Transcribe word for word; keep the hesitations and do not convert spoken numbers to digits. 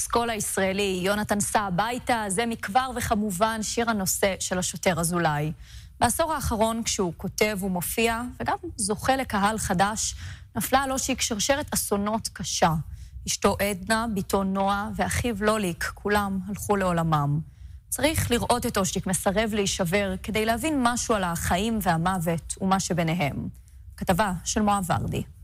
הפסקול הישראלי, יונתן סע הביתה, זה מכבר וכמובן שיר הנושא של השוטר אזולאי. בעשור האחרון כשהוא כותב ומופיע, וגם זוכה לקהל חדש, נפלה לו שהיא שרשרת אסונות קשה. אשתו עדנה, ביתו נועה ואחיו לוליק, כולם הלכו לעולמם. צריך לראות את אושיק מסרב להישבר כדי להבין משהו על החיים והמוות ומה שביניהם. כתבה של מואב ורדי.